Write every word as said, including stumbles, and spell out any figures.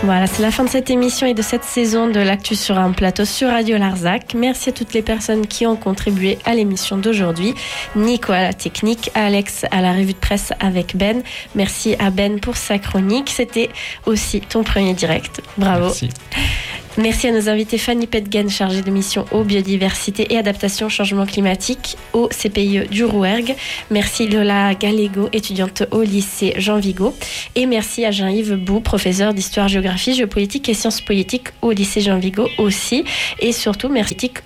Voilà, c'est la fin de cette émission et de cette saison de l'Actu sur un plateau sur Radio Larzac. Merci à toutes les personnes qui ont contribué à l'émission d'aujourd'hui. Nico à la technique, Alex à la revue de presse avec Ben. Merci à Ben pour sa chronique. C'était aussi ton premier direct. Bravo. Merci. Merci à nos invités Fanny Petgen, chargée de mission eau, biodiversité et adaptation au changement climatique au C P I E du Rouergue. Merci Lola Gallego, étudiante au lycée Jean Vigo. Et merci à Jean-Yves Bou, professeur d'histoire, géographie, géopolitique et sciences politiques au lycée Jean Vigo aussi. Et surtout, merci